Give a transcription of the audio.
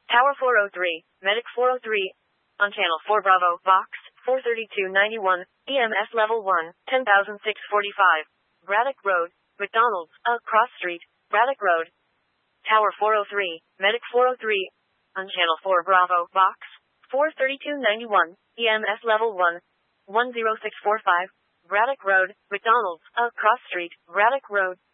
Tower 403, Medic 403. On Channel 4 Bravo, Box 43291, EMS Level 1, 10,645. Braddock Road, McDonald's, Cross Street, Braddock Road. Tower 403, Medic 403. On Channel 4 Bravo, Box 43291, EMS Level 1, 10645. Braddock Road, McDonald's, Cross Street, Braddock Road.